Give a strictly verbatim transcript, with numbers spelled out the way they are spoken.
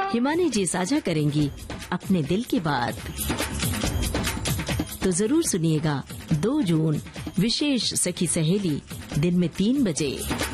हिमानी जी साझा करेंगी अपने दिल की बात। तो जरूर सुनिएगा दो जून विशेष सखी सहेली दिन में तीन बजे।